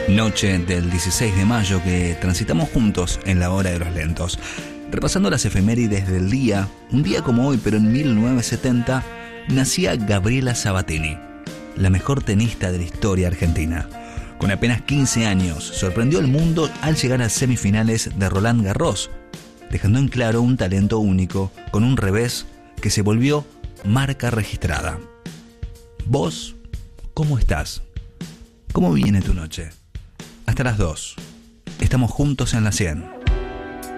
Noche del 16 de mayo que transitamos juntos en la hora de los lentos. Repasando las efemérides del día, un día como hoy, pero en 1970, nacía Gabriela Sabatini, la mejor tenista de la historia argentina. Con apenas 15 años, sorprendió al mundo al llegar a semifinales de Roland Garros, dejando en claro un talento único, con un revés que se volvió marca registrada. ¿Vos cómo estás? ¿Cómo viene tu noche? Hasta las 2. Estamos juntos en la 100.